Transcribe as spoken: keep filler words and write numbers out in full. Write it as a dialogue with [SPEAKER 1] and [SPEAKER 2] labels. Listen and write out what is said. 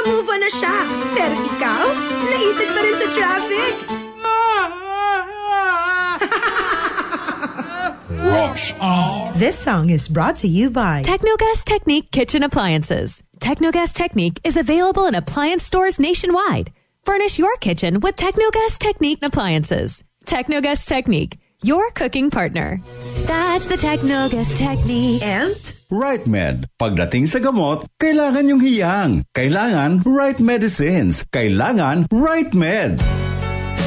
[SPEAKER 1] Naka-move on na siya. Pero ikaw, naipit pa rin sa traffic.
[SPEAKER 2] Rush hour.
[SPEAKER 1] This song is brought to you by
[SPEAKER 3] Technogas Technique Kitchen Appliances. Technogas Technique is available in appliance stores nationwide. Furnish your kitchen with Technogas Technique appliances. Technogas Technique, your cooking partner. That's the Technogas Technique.
[SPEAKER 1] And
[SPEAKER 4] Right Med. Pagdating sa gamot, kailangan yung hiyang. Kailangan right medicines. Kailangan Right Med.